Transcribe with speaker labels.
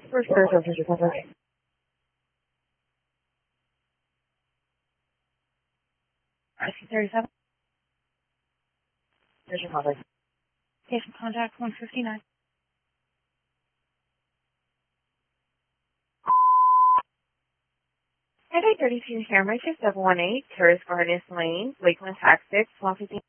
Speaker 1: First person, official contact.
Speaker 2: RC-37.
Speaker 1: Official contact.
Speaker 2: Patient contact 159.
Speaker 1: Headache 32 Hammer 2718, Terrace Gardens Lane, Lakeland, Tax 6, 115.